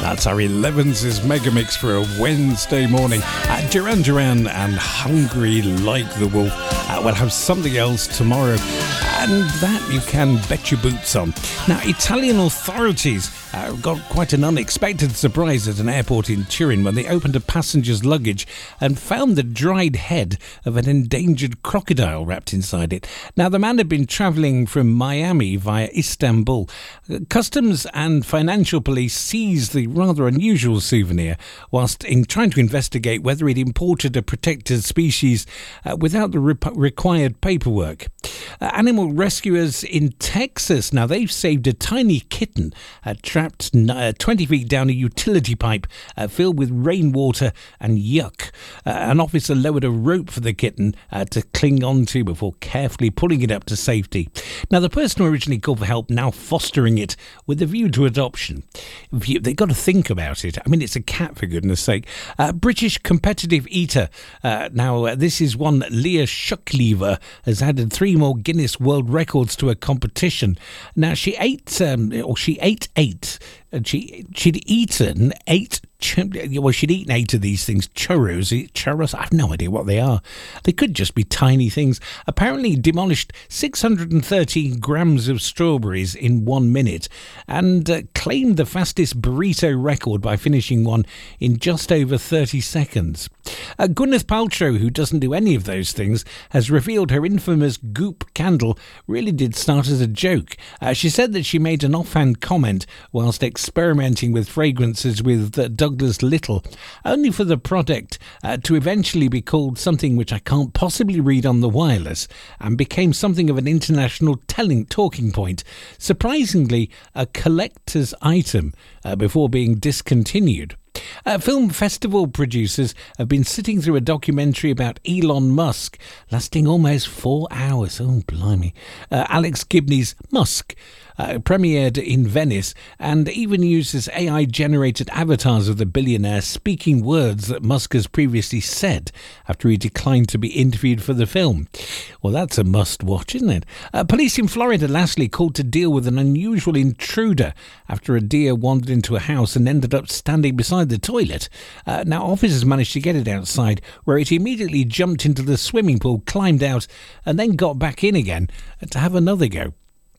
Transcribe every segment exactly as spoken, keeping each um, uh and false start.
That's our eleven's Mega Mix for a Wednesday morning. Uh, Duran Duran and Hungry Like the Wolf. Uh, we'll have something else tomorrow, and that you can bet your boots on. Now, Italian authorities uh, got quite an unexpected surprise at an airport in Turin when they opened a passenger's luggage and found the dried head of an endangered crocodile wrapped inside it. Now, the man had been travelling from Miami via Istanbul. Customs and financial police seized the rather unusual souvenir whilst in trying to investigate whether it imported a protected species uh, without the rep- required paperwork. Uh, animal rescuers in Texas, now they've saved a tiny kitten uh, trapped uh, twenty feet down a utility pipe uh, filled with rainwater and yuck. Uh, an officer lowered a rope for the kitten uh, to cling onto before carefully pulling it up to safety. Now, the person who originally called for help now fostering it with a view to adoption. They've got to think about it. I mean, it's a cat, for goodness sake. Uh, British competitive eater. Uh, now, uh, this is one Leah Shucklever has added three more Guinness World Records to her competition. Now, she ate, um, or she ate eight, and she, she'd eaten eight Well, she'd eaten eight of these things. Churros. Churros? I have no idea what they are. They could just be tiny things. Apparently demolished six hundred thirty grams of strawberries in one minute and uh, claimed the fastest burrito record by finishing one in just over thirty seconds. Uh, Gwyneth Paltrow, who doesn't do any of those things, has revealed her infamous Goop candle really did start as a joke. Uh, she said that she made an offhand comment whilst experimenting with fragrances with uh, Douglas Little, only for the product uh, to eventually be called something which I can't possibly read on the wireless and became something of an international telling talking point. Surprisingly, a collector's item uh, before being discontinued. Uh, film festival producers have been sitting through a documentary about Elon Musk, lasting almost four hours. Oh, blimey. Uh, Alex Gibney's Musk uh, premiered in Venice and even uses A I-generated avatars of the billionaire speaking words that Musk has previously said after he declined to be interviewed for the film. Well, that's a must-watch, isn't it? Uh, police in Florida lastly called to deal with an unusual intruder after a deer wandered into a house and ended up standing beside the toilet. Uh, now, officers managed to get it outside, where it immediately jumped into the swimming pool, climbed out, and then got back in again to have another go.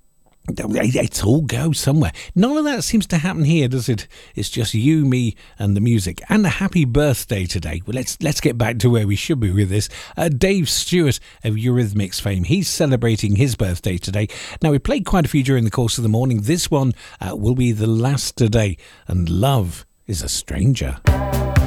It's all go somewhere. None of that seems to happen here, does it? It's just you, me, and the music. And a happy birthday today. Well, let's let's get back to where we should be with this. Uh, Dave Stewart of Eurythmics fame. He's celebrating his birthday today. Now, we played quite a few during the course of the morning. This one uh, will be the last today. And Love is a Stranger.